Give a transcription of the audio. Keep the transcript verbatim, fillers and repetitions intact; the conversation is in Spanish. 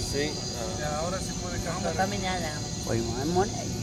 Sí. Ah. Ya, ahora sí puede cantar. Vamos caminando. Fuimos en Money.